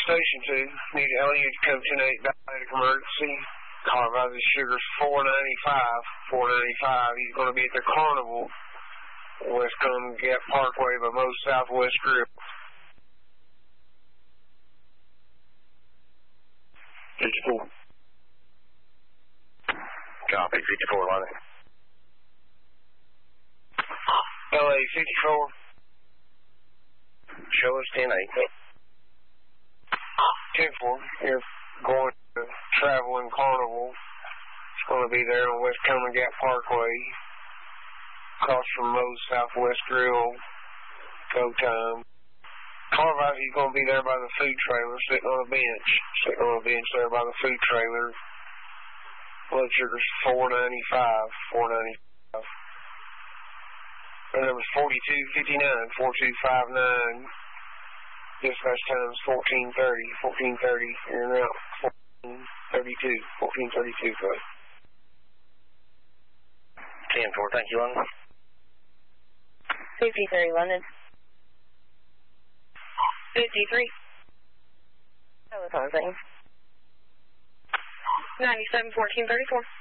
Station 2, need Elliot to come 10-8 diabetic emergency. Car advises sugar's 495. He's going to be at the Carnival, West Cumberland Gap Parkway by Moe's Southwest Grill. 54. Copy, 54, Lonnie. LA 54. Show us 10-8. 10-4. You're going to Traveling Carnival. It's going to be there on West Cumberland Gap Parkway, across from Moe's Southwest Grill. Go time. Car advises he's going to be there by the food trailer, sitting on a bench. Sitting on a bench there by the food trailer. Blood sugar's 495. Their number's 4259, 4259. Dispatch time's 1430, in and out 1432, please. 10-4, thank you, London. 53, London. 53. Telephone thing. 97, 1434.